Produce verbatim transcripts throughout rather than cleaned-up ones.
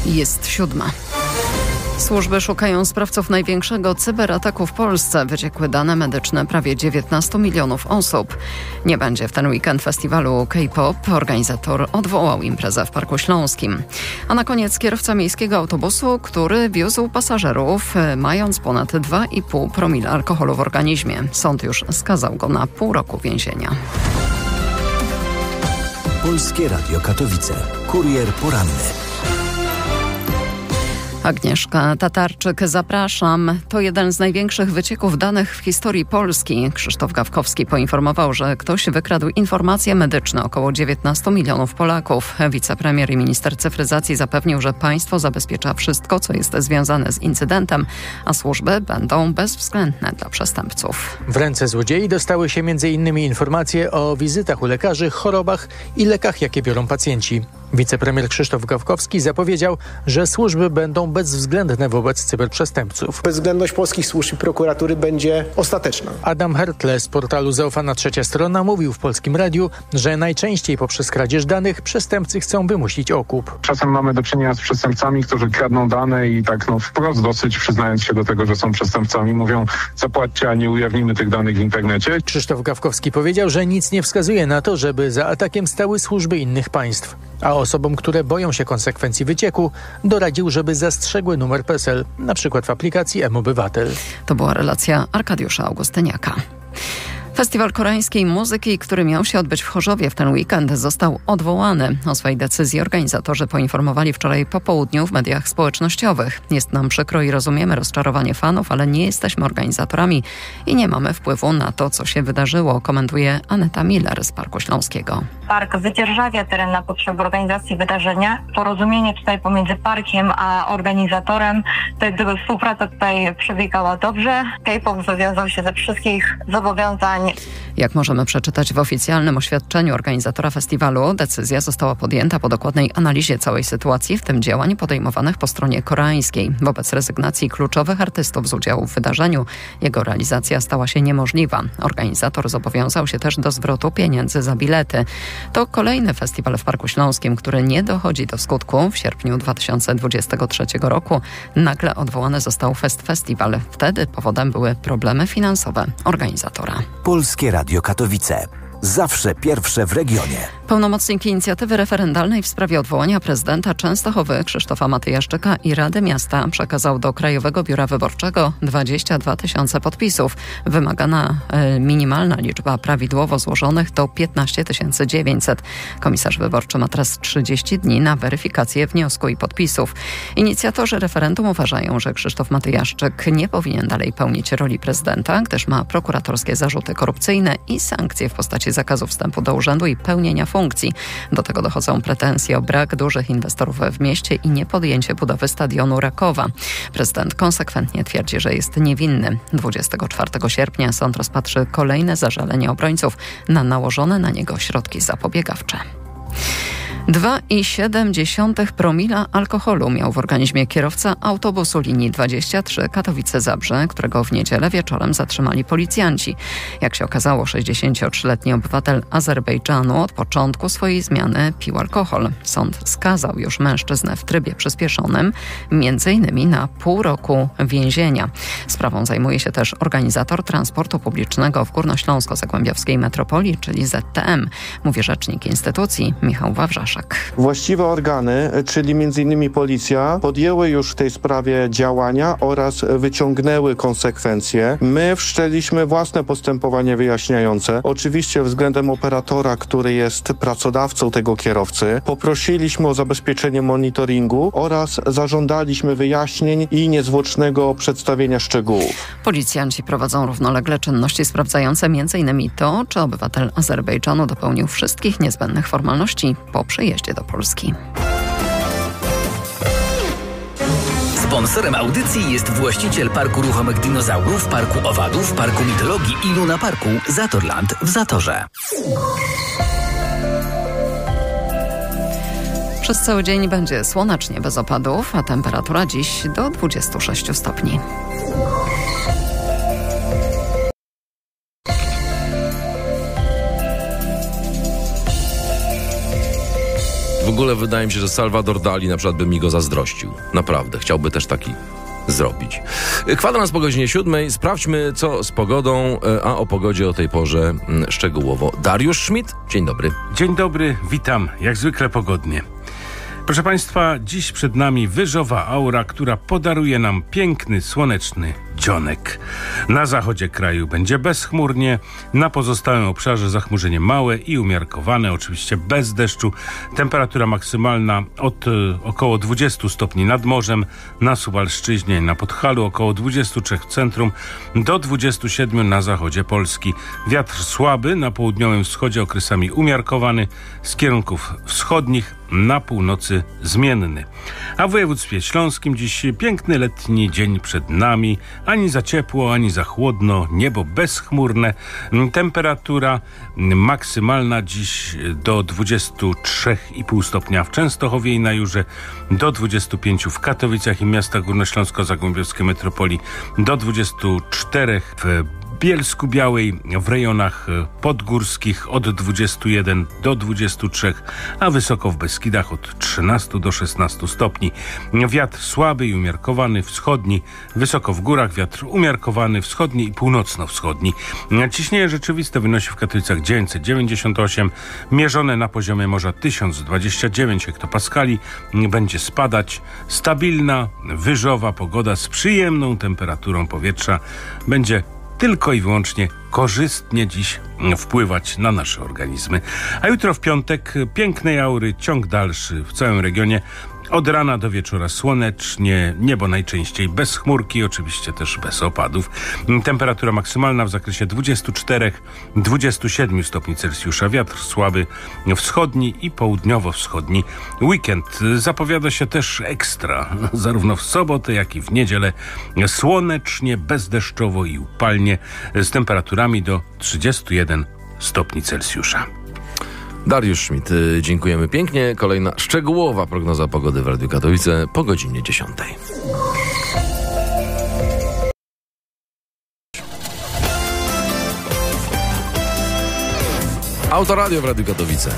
Jest siódma. Służby szukają sprawców największego cyberataku w Polsce. Wyciekły dane medyczne prawie dziewiętnastu milionów osób. Nie będzie w ten weekend festiwalu K-pop. Organizator odwołał imprezę w Parku Śląskim. A na koniec kierowca miejskiego autobusu, który wiózł pasażerów, mając ponad dwa i pół promila alkoholu w organizmie. Sąd już skazał go na pół roku więzienia. Polskie Radio Katowice. Kurier poranny. Agnieszka Tatarczyk, zapraszam. To jeden z największych wycieków danych w historii Polski. Krzysztof Gawkowski poinformował, że ktoś wykradł informacje medyczne około dziewiętnastu milionów Polaków. Wicepremier i minister cyfryzacji zapewnił, że państwo zabezpiecza wszystko, co jest związane z incydentem, a służby będą bezwzględne dla przestępców. W ręce złodziei dostały się między innymi informacje o wizytach u lekarzy, chorobach i lekach, jakie biorą pacjenci. Wicepremier Krzysztof Gawkowski zapowiedział, że służby będą bezwzględne wobec cyberprzestępców. Bezwzględność polskich służb i prokuratury będzie ostateczna. Adam Hertle z portalu Zaufana Trzecia Strona mówił w Polskim Radiu, że najczęściej poprzez kradzież danych przestępcy chcą wymusić okup. Czasem mamy do czynienia z przestępcami, którzy kradną dane i tak no wprost dosyć przyznając się do tego, że są przestępcami, mówią: zapłaćcie, a nie ujawnimy tych danych w internecie. Krzysztof Gawkowski powiedział, że nic nie wskazuje na to, żeby za atakiem stały służby innych państw. A osobom, które boją się konsekwencji wycieku, doradził, żeby zastrzegły numer P E S E L, na przykład w aplikacji M-Obywatel. To była relacja Arkadiusza Augustyniaka. Festiwal koreańskiej muzyki, który miał się odbyć w Chorzowie w ten weekend, został odwołany. O swojej decyzji organizatorzy poinformowali wczoraj po południu w mediach społecznościowych. Jest nam przykro i rozumiemy rozczarowanie fanów, ale nie jesteśmy organizatorami i nie mamy wpływu na to, co się wydarzyło, komentuje Aneta Miller z Parku Śląskiego. Park wydzierżawia teren na potrzeby organizacji wydarzenia. Porozumienie tutaj pomiędzy parkiem a organizatorem, to jak gdyby współpraca tutaj przebiegała dobrze. K-pop wywiązał się ze wszystkich zobowiązań. Jak możemy przeczytać w oficjalnym oświadczeniu organizatora festiwalu, decyzja została podjęta po dokładnej analizie całej sytuacji, w tym działań podejmowanych po stronie koreańskiej. Wobec rezygnacji kluczowych artystów z udziału w wydarzeniu, jego realizacja stała się niemożliwa. Organizator zobowiązał się też do zwrotu pieniędzy za bilety. To kolejny festiwal w Parku Śląskim, który nie dochodzi do skutku. W sierpniu dwa tysiące dwudziestego trzeciego roku nagle odwołany został Fest Festiwal. Wtedy powodem były problemy finansowe organizatora. Polskie Radio Katowice. Zawsze pierwsze w regionie. Pełnomocnik inicjatywy referendalnej w sprawie odwołania prezydenta Częstochowy Krzysztofa Matyjaszczyka i Rady Miasta przekazał do Krajowego Biura Wyborczego dwadzieścia dwa tysiące podpisów. Wymagana e, minimalna liczba prawidłowo złożonych to piętnaście tysięcy dziewięćset. Komisarz wyborczy ma teraz trzydzieści dni na weryfikację wniosku i podpisów. Inicjatorzy referendum uważają, że Krzysztof Matyjaszczyk nie powinien dalej pełnić roli prezydenta, gdyż ma prokuratorskie zarzuty korupcyjne i sankcje w postaci zakazu wstępu do urzędu i pełnienia funkcji. Do tego dochodzą pretensje o brak dużych inwestorów w mieście i niepodjęcie budowy stadionu Rakowa. Prezydent konsekwentnie twierdzi, że jest niewinny. dwudziestego czwartego sierpnia sąd rozpatrzy kolejne zażalenie obrońców na nałożone na niego środki zapobiegawcze. dwa i siedem dziesiątych promila alkoholu miał w organizmie kierowca autobusu linii dwadzieścia trzy Katowice-Zabrze, którego w niedzielę wieczorem zatrzymali policjanci. Jak się okazało, sześćdziesięciotrzyletni obywatel Azerbejdżanu od początku swojej zmiany pił alkohol. Sąd skazał już mężczyznę w trybie przyspieszonym, między innymi na pół roku więzienia. Sprawą zajmuje się też organizator transportu publicznego w Górnośląsko-Zagłębiowskiej Metropolii, czyli Z T M, mówi rzecznik instytucji Michał Wawrzaszek. Właściwe organy, czyli między innymi policja, podjęły już w tej sprawie działania oraz wyciągnęły konsekwencje. My wszczęliśmy własne postępowanie wyjaśniające. Oczywiście względem operatora, który jest pracodawcą tego kierowcy, poprosiliśmy o zabezpieczenie monitoringu oraz zażądaliśmy wyjaśnień i niezwłocznego przedstawienia szczegółów. Policjanci prowadzą równolegle czynności sprawdzające między innymi to, czy obywatel Azerbejdżanu dopełnił wszystkich niezbędnych formalności po przyjeździe do Polski. Sponsorem audycji jest właściciel Parku Ruchomych Dinozaurów, Parku Owadów, Parku Mitologii i Luna Parku Zatorland w Zatorze. Przez cały dzień będzie słonecznie bez opadów, a temperatura dziś do dwudziestu sześciu stopni. W ogóle wydaje mi się, że Salvador Dali na przykład by mi go zazdrościł. Naprawdę, chciałby też taki zrobić. Kwadrans po godzinie siódmej. Sprawdźmy, co z pogodą, a o pogodzie o tej porze szczegółowo. Dariusz Schmidt, dzień dobry. Dzień dobry, witam, jak zwykle pogodnie. Proszę Państwa, dziś przed nami wyżowa aura, która podaruje nam piękny, słoneczny dzionek. Na zachodzie kraju będzie bezchmurnie, na pozostałym obszarze zachmurzenie małe i umiarkowane, oczywiście bez deszczu. Temperatura maksymalna od y, około dwudziestu stopni nad morzem, na Suwalszczyźnie i na Podhalu, około dwudziestu trzech w centrum, do dwudziestu siedmiu na zachodzie Polski. Wiatr słaby, na południowym wschodzie okresami umiarkowany, z kierunków wschodnich, na północy zmienny. A w województwie śląskim dziś piękny letni dzień przed nami. Ani za ciepło, ani za chłodno, niebo bezchmurne. Temperatura maksymalna dziś do dwudziestu trzech i pół stopnia w Częstochowie i na Jurze, do dwudziestu pięciu w Katowicach i miastach górnośląsko-zagłębiowskiej metropolii, do dwudziestu czterech w Bielsku Białej, w rejonach podgórskich od dwudziestu jeden do dwudziestu trzech, a wysoko w Beskidach od trzynastu do szesnastu stopni. Wiatr słaby i umiarkowany wschodni, wysoko w górach wiatr umiarkowany wschodni i północno-wschodni. Ciśnienie rzeczywiste wynosi w Katowicach dziewięćset dziewięćdziesiąt osiem, mierzone na poziomie morza tysiąc dwadzieścia dziewięć hektopaskali. Będzie spadać. Stabilna, wyżowa pogoda z przyjemną temperaturą powietrza będzie tylko i wyłącznie korzystnie dziś wpływać na nasze organizmy. A jutro w piątek pięknej aury, ciąg dalszy w całym regionie. Od rana do wieczora słonecznie, niebo najczęściej bez chmurki, oczywiście też bez opadów. Temperatura maksymalna w zakresie dwudziestu czterech do dwudziestu siedmiu stopni Celsjusza. Wiatr słaby wschodni i południowo-wschodni. Weekend zapowiada się też ekstra, zarówno w sobotę, jak i w niedzielę. Słonecznie, bezdeszczowo i upalnie, z temperaturami do trzydziestu jeden stopni Celsjusza. Dariusz Schmidt, dziękujemy pięknie. Kolejna szczegółowa prognoza pogody w Radiu Katowice po godzinie dziesiątej. Autoradio w Radiu Katowice.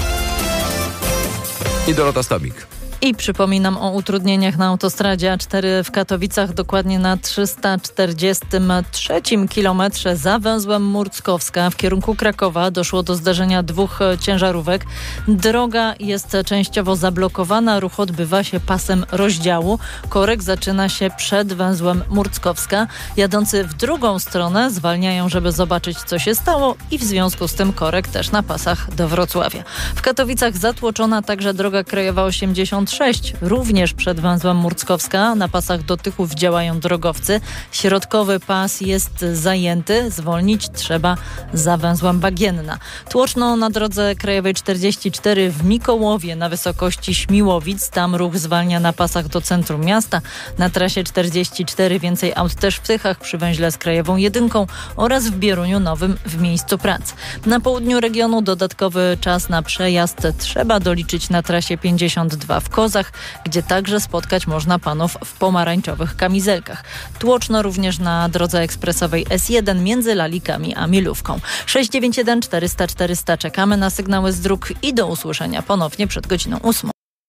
I Dorota Stabik. I przypominam o utrudnieniach na autostradzie A cztery w Katowicach, dokładnie na trzysta czterdziestym trzecim kilometrze za węzłem Murckowska w kierunku Krakowa. Doszło do zdarzenia dwóch ciężarówek. Droga jest częściowo zablokowana, ruch odbywa się pasem rozdziału. Korek zaczyna się przed węzłem Murckowska. Jadący w drugą stronę zwalniają, żeby zobaczyć, co się stało, i w związku z tym korek też na pasach do Wrocławia. W Katowicach zatłoczona także droga krajowa osiemdziesiąt sześć, również przed węzłem Murckowska. Na pasach do Tychów działają drogowcy. Środkowy pas jest zajęty. Zwolnić trzeba za węzłem Bagienna. Tłoczno na drodze krajowej czterdzieści cztery w Mikołowie na wysokości Śmiłowic. Tam ruch zwalnia na pasach do centrum miasta. Na trasie czterdzieści cztery więcej aut też w Tychach przy węźle z krajową jedynką oraz w Bieruniu Nowym w miejscu pracy. Na południu regionu dodatkowy czas na przejazd trzeba doliczyć na trasie pięćdziesiąt dwa w Kozach, gdzie także spotkać można panów w pomarańczowych kamizelkach. Tłoczno również na drodze ekspresowej S jeden między Lalikami a Milówką. sześć dziewięć jeden czterysta czterysta. Czekamy na sygnały z dróg i do usłyszenia ponownie przed godziną ósmą.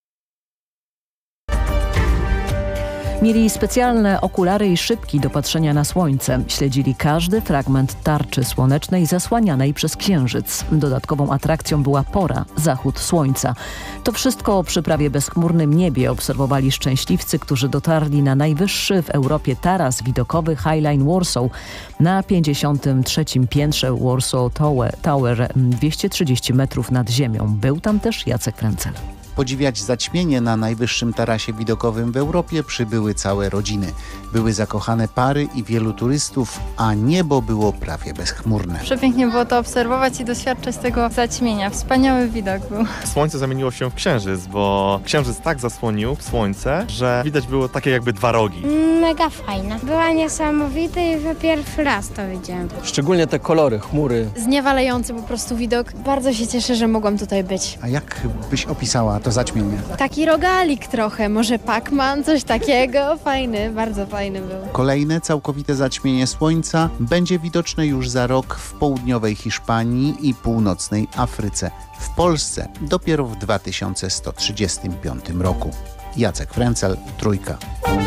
Mieli specjalne okulary i szybki do patrzenia na słońce. Śledzili każdy fragment tarczy słonecznej zasłanianej przez księżyc. Dodatkową atrakcją była pora, zachód słońca. To wszystko przy prawie bezchmurnym niebie obserwowali szczęśliwcy, którzy dotarli na najwyższy w Europie taras widokowy Highline Warsaw na pięćdziesiątym trzecim piętrze Warsaw Tower, Tower dwieście trzydzieści metrów nad ziemią. Był tam też Jacek Kręcel. Podziwiać zaćmienie na najwyższym tarasie widokowym w Europie przybyły całe rodziny. Były zakochane pary i wielu turystów, a niebo było prawie bezchmurne. Przepięknie było to obserwować i doświadczać tego zaćmienia. Wspaniały widok był. Słońce zamieniło się w księżyc, bo księżyc tak zasłonił słońce, że widać było takie jakby dwa rogi. Mega fajne. Była niesamowita i pierwszy raz to widziałem. Szczególnie te kolory, chmury. Zniewalający po prostu widok. Bardzo się cieszę, że mogłam tutaj być. A jak byś opisała to zaćmienie. Taki rogalik trochę, może Pac-Man, coś takiego. Fajny, bardzo fajny był. Kolejne całkowite zaćmienie słońca będzie widoczne już za rok w południowej Hiszpanii i północnej Afryce. W Polsce dopiero w dwa tysiące sto trzydziestym piątym roku. Jacek Frencel, Trójka.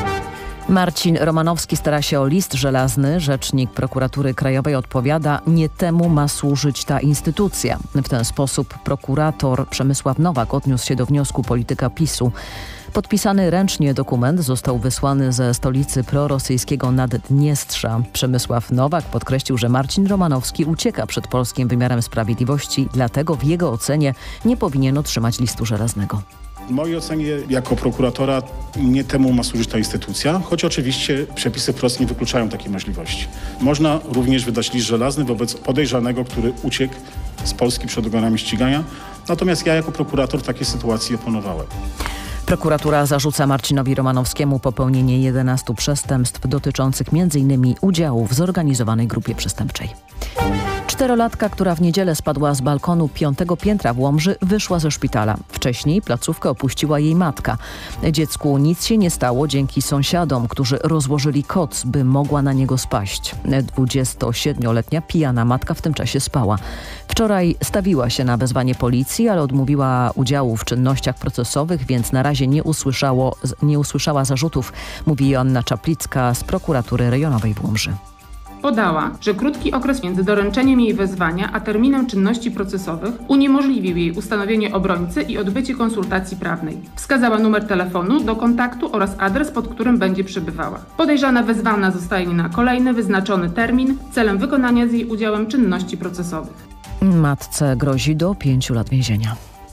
Marcin Romanowski stara się o list żelazny. Rzecznik Prokuratury Krajowej odpowiada, nie temu ma służyć ta instytucja. W ten sposób prokurator Przemysław Nowak odniósł się do wniosku polityka PiSu. Podpisany ręcznie dokument został wysłany ze stolicy prorosyjskiego Naddniestrza. Przemysław Nowak podkreślił, że Marcin Romanowski ucieka przed polskim wymiarem sprawiedliwości, dlatego w jego ocenie nie powinien otrzymać listu żelaznego. W mojej ocenie jako prokuratora nie temu ma służyć ta instytucja, choć oczywiście przepisy wprost nie wykluczają takiej możliwości. Można również wydać list żelazny wobec podejrzanego, który uciekł z Polski przed organami ścigania, natomiast ja jako prokurator takiej sytuacji oponowałem. Prokuratura zarzuca Marcinowi Romanowskiemu popełnienie jedenastu przestępstw dotyczących między innymi udziału w zorganizowanej grupie przestępczej. Czterolatka, która w niedzielę spadła z balkonu piątego piętra w Łomży, wyszła ze szpitala. Wcześniej placówkę opuściła jej matka. Dziecku nic się nie stało dzięki sąsiadom, którzy rozłożyli koc, by mogła na niego spaść. dwudziestosiedmioletnia pijana matka w tym czasie spała. Wczoraj stawiła się na wezwanie policji, ale odmówiła udziału w czynnościach procesowych, więc na razie nie, usłyszało, nie usłyszała zarzutów, mówi Joanna Czaplicka z prokuratury rejonowej w Łomży. Podała, że krótki okres między doręczeniem jej wezwania a terminem czynności procesowych uniemożliwił jej ustanowienie obrońcy i odbycie konsultacji prawnej. Wskazała numer telefonu do kontaktu oraz adres, pod którym będzie przebywała. Podejrzana wezwana zostaje na kolejny wyznaczony termin celem wykonania z jej udziałem czynności procesowych. Matce grozi do pięciu lat więzienia.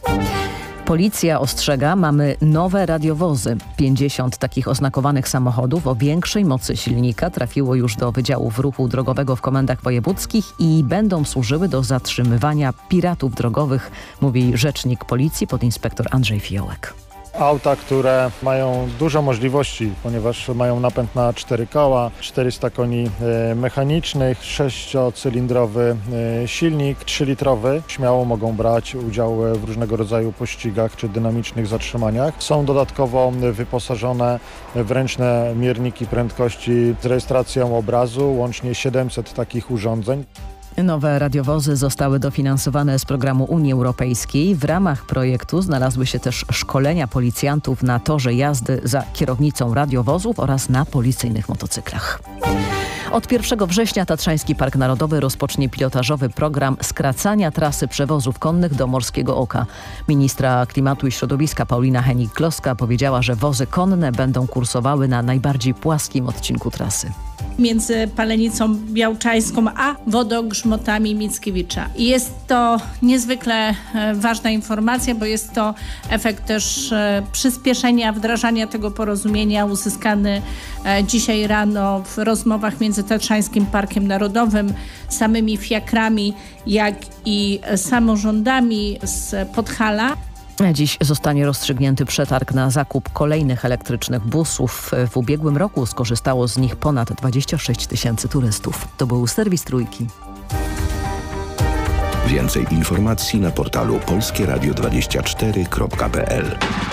Policja ostrzega, mamy nowe radiowozy. pięćdziesiąt takich oznakowanych samochodów o większej mocy silnika trafiło już do Wydziałów Ruchu Drogowego w komendach wojewódzkich i będą służyły do zatrzymywania piratów drogowych, mówi rzecznik policji podinspektor Andrzej Fiołek. Auta, które mają dużo możliwości, ponieważ mają napęd na cztery koła, czterysta koni mechanicznych, sześciocylindrowy silnik, trzylitrowy. Śmiało mogą brać udział w różnego rodzaju pościgach czy dynamicznych zatrzymaniach. Są dodatkowo wyposażone w ręczne mierniki prędkości z rejestracją obrazu, łącznie siedemset takich urządzeń. Nowe radiowozy zostały dofinansowane z programu Unii Europejskiej. W ramach projektu znalazły się też szkolenia policjantów na torze jazdy za kierownicą radiowozów oraz na policyjnych motocyklach. Od pierwszego września Tatrzański Park Narodowy rozpocznie pilotażowy program skracania trasy przewozów konnych do Morskiego Oka. Ministra Klimatu i Środowiska Paulina Henik-Kloska powiedziała, że wozy konne będą kursowały na najbardziej płaskim odcinku trasy. Między Palenicą Białczańską a Wodogrzmotami Mickiewicza. I jest to niezwykle ważna informacja, bo jest to efekt też przyspieszenia wdrażania tego porozumienia uzyskany dzisiaj rano w rozmowach między Tatrzańskim Parkiem Narodowym, samymi fiakrami, jak i samorządami z Podhala. Dziś zostanie rozstrzygnięty przetarg na zakup kolejnych elektrycznych busów. W ubiegłym roku skorzystało z nich ponad dwadzieścia sześć tysięcy turystów. To był serwis Trójki. Więcej informacji na portalu polskie radio dwadzieścia cztery kropka p l.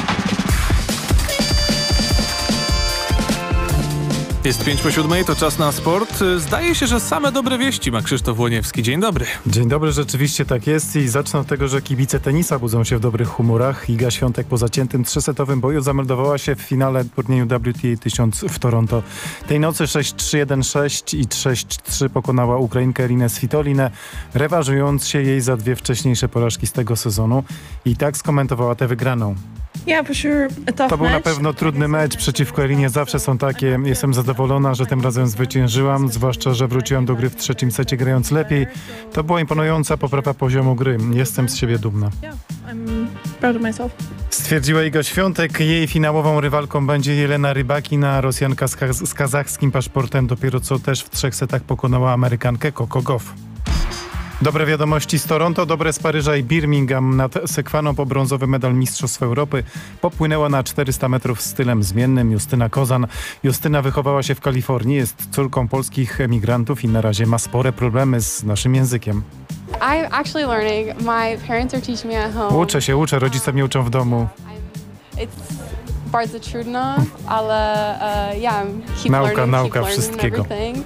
Jest pięć po siódmej, to czas na sport. Zdaje się, że same dobre wieści ma Krzysztof Łoniewski. Dzień dobry. Dzień dobry, rzeczywiście tak jest i zacznę od tego, że kibice tenisa budzą się w dobrych humorach. Iga Świątek po zaciętym trzysetowym boju zameldowała się w finale turnieju W T A tysiąc w Toronto. Tej nocy sześć trzy jeden sześć i sześć trzy pokonała Ukrainkę Irinę Svitolinę, rewanżując się jej za dwie wcześniejsze porażki z tego sezonu i tak skomentowała tę wygraną. To był na pewno trudny mecz, przeciwko Irinie zawsze są takie. Jestem zadowolona, że tym razem zwyciężyłam, zwłaszcza, że wróciłam do gry w trzecim secie grając lepiej. To była imponująca poprawa poziomu gry. Jestem z siebie dumna. Stwierdziła Iga Świątek. Jej finałową rywalką będzie Jelena Rybakina, Rosjanka z, Kaz- z kazachskim paszportem, dopiero co też w trzech setach pokonała Amerykankę Coco Gauff. Dobre wiadomości z Toronto, dobre z Paryża i Birmingham. Nad Sekwaną po brązowy medal Mistrzostw Europy popłynęła na czterysta metrów stylem zmiennym Justyna Kozan. Justyna wychowała się w Kalifornii, jest córką polskich emigrantów i na razie ma spore problemy z naszym językiem. I'm actually learning. My parents are teaching me at home. Uczę się, uczę, rodzice mnie uczą w domu. It's bardzo trudno, ale uh, yeah, keep nauka, learning, nauka keep wszystkiego. everything.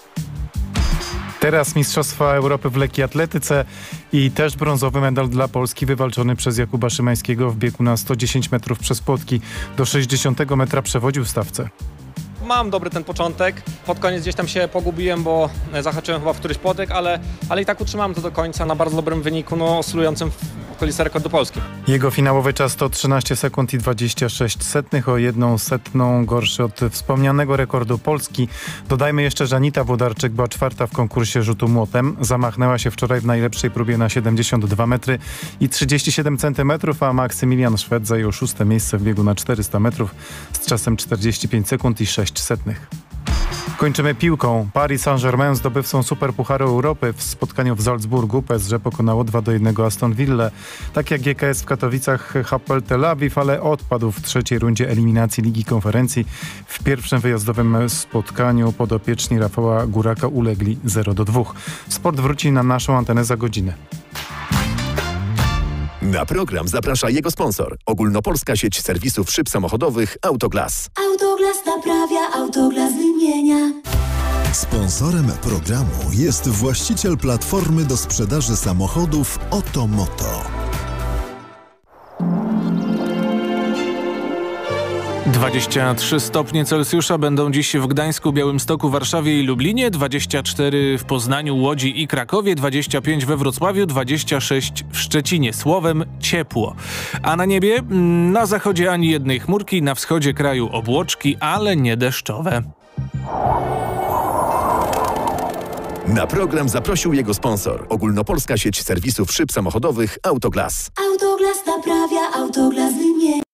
Teraz Mistrzostwa Europy w lekkiej atletyce i też brązowy medal dla Polski wywalczony przez Jakuba Szymańskiego w biegu na sto dziesięć metrów przez płotki. Do sześćdziesiątego metra przewodził w stawce. Mam dobry ten początek. Pod koniec gdzieś tam się pogubiłem, bo zahaczyłem chyba w któryś płotek, ale, ale i tak utrzymałem to do końca na bardzo dobrym wyniku, no oscylującym w okolicy rekordu Polski. Jego finałowy czas to trzynaście sekund i dwadzieścia sześć setnych, o jedną setną gorszy od wspomnianego rekordu Polski. Dodajmy jeszcze, że Anita Włodarczyk była czwarta w konkursie rzutu młotem. Zamachnęła się wczoraj w najlepszej próbie na siedemdziesiąt dwa metry i trzydzieści siedem centymetrów, a Maksymilian Szwed zajął szóste miejsce w biegu na czterysta metrów z czasem czterdzieści pięć sekund i sześć setnych. Kończymy piłką. Paris Saint-Germain zdobywcą Superpucharu Europy w spotkaniu w Salzburgu. P S G pokonało dwa do jednego Aston Villę. Tak jak G K S w Katowicach Hapoel Tel Awiw, ale odpadł w trzeciej rundzie eliminacji Ligi Konferencji. W pierwszym wyjazdowym spotkaniu podopieczni Rafała Góraka ulegli zero do dwóch. Sport wróci na naszą antenę za godzinę. Na program zaprasza jego sponsor. Ogólnopolska sieć serwisów szyb samochodowych Autoglas. Autoglas naprawia, Autoglas wymienia. Sponsorem programu jest właściciel platformy do sprzedaży samochodów Otomoto. dwadzieścia trzy stopnie Celsjusza będą dziś w Gdańsku, Białymstoku, Warszawie i Lublinie, dwadzieścia cztery w Poznaniu, Łodzi i Krakowie, dwadzieścia pięć we Wrocławiu, dwadzieścia sześć w Szczecinie. Słowem ciepło. A na niebie na zachodzie ani jednej chmurki, na wschodzie kraju obłoczki, ale nie deszczowe. Na program zaprosił jego sponsor. Ogólnopolska sieć serwisów szyb samochodowych Autoglas. Autoglas naprawia, Autoglas wymienia.